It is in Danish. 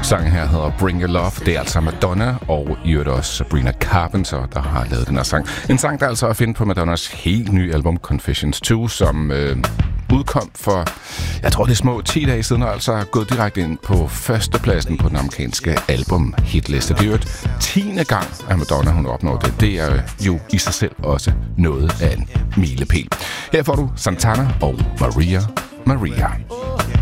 Sangen her hedder Bring Your Love. Det er altså Madonna og i øvrigt også Sabrina Carpenter, der har lavet den her sang. En sang, der altså er at finde på Madonnas helt nye album Confessions 2, som udkom for, jeg tror det er små 10 dage siden, og altså har gået direkte ind på førstepladsen på den amerikanske album-hitliste. Det er jo 10. gang, at Madonna hun opnår det. Det er jo i sig selv også noget af en milepæl. Her får du Santana og Maria Maria.